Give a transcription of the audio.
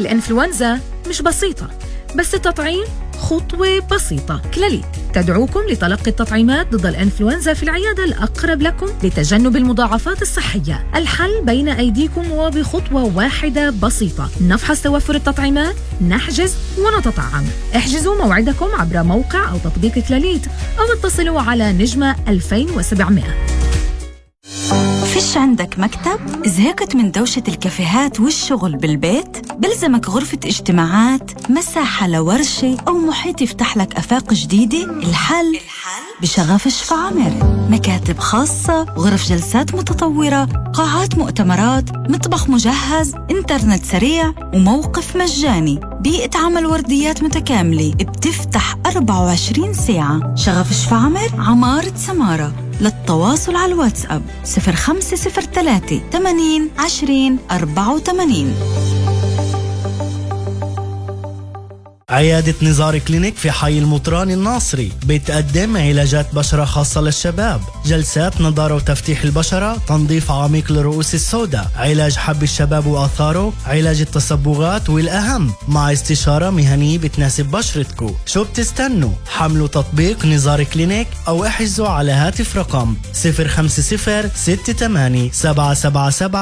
الإنفلونزا مش بسيطة، بس التطعيم خطوة بسيطة. كلاليت تدعوكم لتلقي التطعيمات ضد الإنفلونزا في العيادة الأقرب لكم لتجنب المضاعفات الصحية. الحل بين أيديكم وبخطوة واحدة بسيطة. نفحص توفر التطعيمات، نحجز ونتطعم. احجزوا موعدكم عبر موقع أو تطبيق كلاليت أو اتصلوا على نجمة 2700. فيش عندك مكتب؟ زهقت من دوشة الكافيهات والشغل بالبيت؟ بلزمك غرفة اجتماعات، مساحة لورشة أو محيط يفتح لك آفاق جديدة؟ الحل بشغف شفا عمر. مكاتب خاصة، غرف جلسات متطورة، قاعات مؤتمرات، مطبخ مجهز، انترنت سريع وموقف مجاني. بيئة عمل ورديات متكاملة بتفتح 24 ساعة. شغف شفا عمر، عمارة سمارة. للتواصل على الواتساب 0503 80 20 84. عيادة نزار كلينيك في حي المطران الناصري بتقدم علاجات بشرة خاصة للشباب، جلسات نظارة وتفتيح البشرة، تنظيف عميق للرؤوس السوداء، علاج حب الشباب وآثاره، علاج التصبغات، والأهم مع استشارة مهنية بتناسب بشرتكو. شو بتستنوا؟ حملوا تطبيق نزار كلينيك أو احجزوا على هاتف رقم 050 68 777